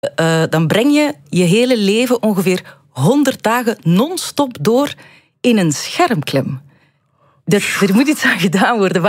dan breng je je hele leven ongeveer 100 dagen non-stop door in een schermklem. Er moet iets aan gedaan worden.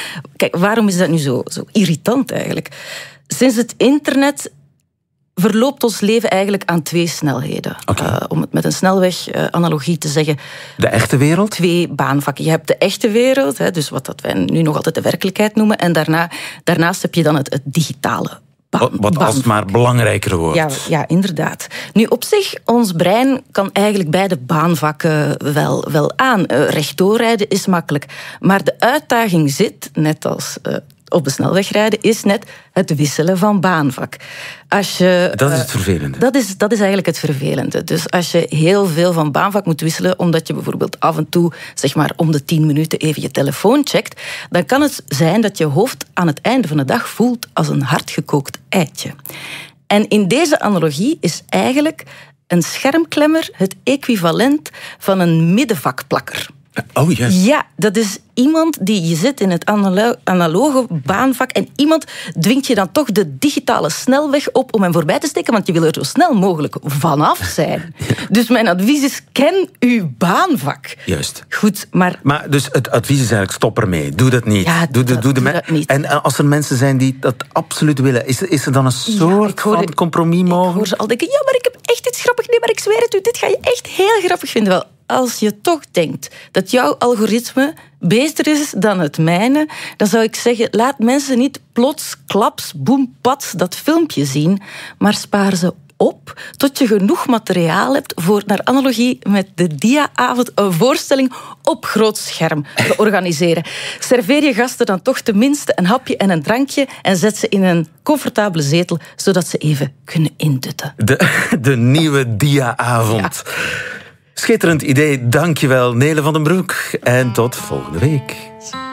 Waarom is dat nu zo irritant eigenlijk? Sinds het internet verloopt ons leven eigenlijk aan 2 snelheden. Okay. Om het met een snelweg-analogie te zeggen. De echte wereld? 2 baanvakken. Je hebt de echte wereld, dus wat dat wij nu nog altijd de werkelijkheid noemen. En daarnaast heb je dan het digitale. Wat alsmaar belangrijker wordt. Ja, inderdaad. Nu, op zich, ons brein kan eigenlijk beide baanvakken wel aan. Rechtdoor rijden is makkelijk. Maar de uitdaging zit, net als op de snelweg rijden, is net het wisselen van baanvak. Dat is het vervelende. Dat is eigenlijk het vervelende. Dus als je heel veel van baanvak moet wisselen, omdat je bijvoorbeeld af en toe, zeg maar om de 10 minuten even je telefoon checkt, dan kan het zijn dat je hoofd aan het einde van de dag voelt als een hardgekookt eitje. En in deze analogie is eigenlijk een schermklemmer het equivalent van een middenvakplakker. Oh, yes. Ja, dat is iemand die je zit in het analoge baanvak en iemand dwingt je dan toch de digitale snelweg op om hem voorbij te steken, want je wil er zo snel mogelijk vanaf zijn. Ja. Dus mijn advies is, ken uw baanvak. Juist. Goed, maar dus het advies is eigenlijk, stop ermee. Doe dat niet. Ja, doe dat niet. En als er mensen zijn die dat absoluut willen, is er dan een soort van compromis mogelijk? Ik hoor ze al denken, ja, maar ik heb echt iets grappigs. Nee, maar ik zweer het u, dit ga je echt heel grappig vinden. Wel, als je toch denkt dat jouw algoritme beter is dan het mijne, dan zou ik zeggen, laat mensen niet plots, klaps, boem, pats dat filmpje zien, maar spaar ze op tot je genoeg materiaal hebt voor, naar analogie met de dia-avond, een voorstelling op groot scherm te organiseren. Serveer je gasten dan toch tenminste een hapje en een drankje en zet ze in een comfortabele zetel, zodat ze even kunnen indutten. De nieuwe dia-avond. Ja. Schitterend idee, dankjewel Nele van den Broek. En tot volgende week.